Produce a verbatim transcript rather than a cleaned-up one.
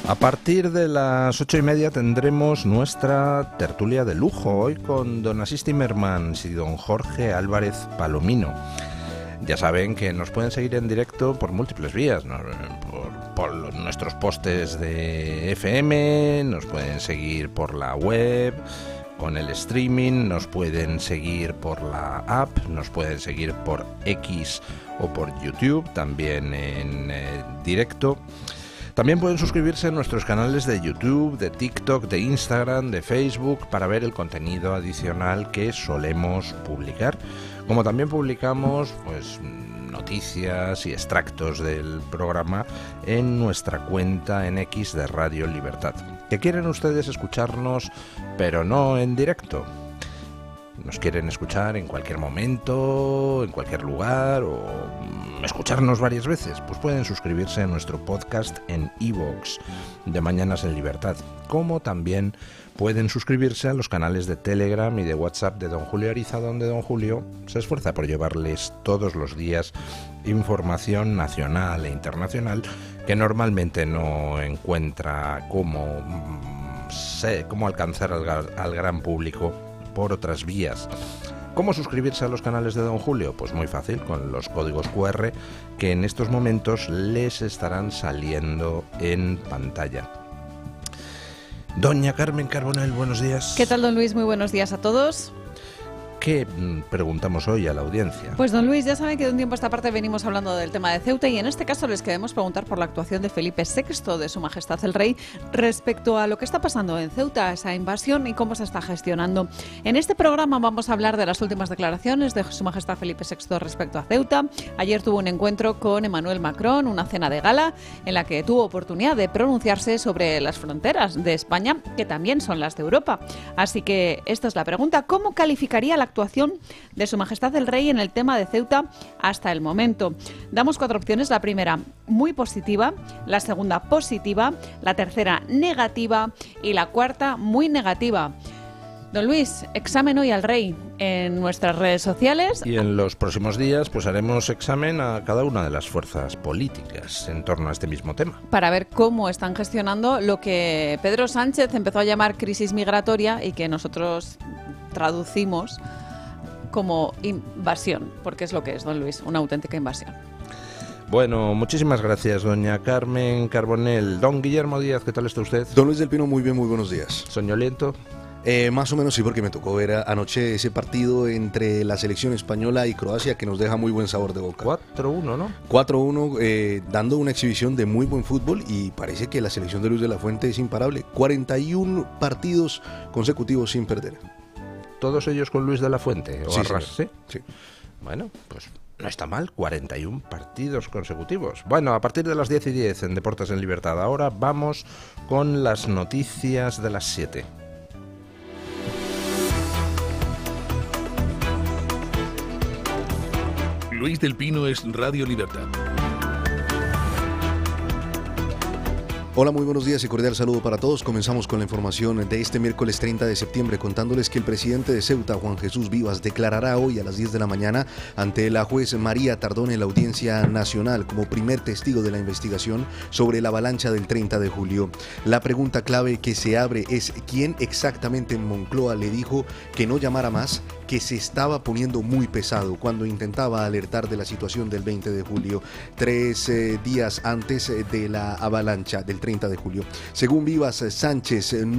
A partir de las ocho y media tendremos nuestra tertulia de lujo, hoy con don Asís Timmermans y don Jorge Álvarez Palomino. Ya saben que nos pueden seguir en directo por múltiples vías, ¿no? por, por los, nuestros postes de F M, nos pueden seguir por la web, con el streaming, nos pueden seguir por la app, nos pueden seguir por X o por YouTube, también en eh, directo. También pueden suscribirse a nuestros canales de YouTube, de TikTok, de Instagram, de Facebook para ver el contenido adicional que solemos publicar. Como también publicamos pues noticias y extractos del programa en nuestra cuenta en X de Radio Libertad. ¿Que quieren ustedes escucharnos pero no en directo? ¿Nos quieren escuchar en cualquier momento, en cualquier lugar o escucharnos varias veces? Pues pueden suscribirse a nuestro podcast en iVoox de Mañanas en Libertad, como también pueden suscribirse a los canales de Telegram y de WhatsApp de don Julio Ariza, donde don Julio se esfuerza por llevarles todos los días información nacional e internacional que normalmente no encuentra cómo, sé, cómo alcanzar al, al gran público por otras vías. ¿Cómo suscribirse a los canales de don Julio? Pues muy fácil, con los códigos cu erre que en estos momentos les estarán saliendo en pantalla. Doña Carmen Carbonell, buenos días. ¿Qué tal, don Luis? Muy buenos días a todos. ¿Qué preguntamos hoy a la audiencia? Pues don Luis, ya saben que de un tiempo a esta parte venimos hablando del tema de Ceuta y en este caso les queremos preguntar por la actuación de Felipe sexto, de Su Majestad el Rey, respecto a lo que está pasando en Ceuta, esa invasión y cómo se está gestionando. En este programa vamos a hablar de las últimas declaraciones de Su Majestad Felipe sexto respecto a Ceuta. Ayer tuvo un encuentro con Emmanuel Macron, una cena de gala en la que tuvo oportunidad de pronunciarse sobre las fronteras de España, que también son las de Europa. Así que esta es la pregunta: ¿cómo calificaría la actuación de Su Majestad el Rey en el tema de Ceuta hasta el momento? Damos cuatro opciones: la primera, muy positiva; la segunda, positiva; la tercera, negativa; y la cuarta, muy negativa. Don Luis, examen hoy al Rey en nuestras redes sociales. Y en los próximos días pues haremos examen a cada una de las fuerzas políticas en torno a este mismo tema, para ver cómo están gestionando lo que Pedro Sánchez empezó a llamar crisis migratoria y que nosotros traducimos como invasión, porque es lo que es, don Luis, una auténtica invasión. Bueno, muchísimas gracias, doña Carmen Carbonell. Don Guillermo Díaz, ¿qué tal está usted? Don Luis del Pino, muy bien, muy buenos días. ¿Soñoliento? Eh, más o menos sí, porque me tocó ver anoche ese partido entre la selección española y Croacia que nos deja muy buen sabor de boca. cuatro uno, ¿no? cuatro uno, eh, dando una exhibición de muy buen fútbol, y parece que la selección de Luis de la Fuente es imparable. cuarenta y uno partidos consecutivos sin perder. ¿Todos ellos con Luis de la Fuente? ¿O sí, Arras? ¿Sí? Sí. Bueno, pues no está mal, cuarenta y uno partidos consecutivos. Bueno, a partir de las diez y diez en Deportes en Libertad. Ahora vamos con las noticias de las siete. Luis del Pino es Radio Libertad. Hola, muy buenos días y cordial saludo para todos. Comenzamos con la información de este miércoles treinta de septiembre, contándoles que el presidente de Ceuta, Juan Jesús Vivas, declarará hoy a las diez de la mañana ante la juez María Tardón en la Audiencia Nacional como primer testigo de la investigación sobre la avalancha del treinta de julio. La pregunta clave que se abre es quién exactamente en Moncloa le dijo que no llamara más, que se estaba poniendo muy pesado cuando intentaba alertar de la situación del veinte de julio, tres eh, días antes de la avalancha del treinta de julio. Según Vivas, Sánchez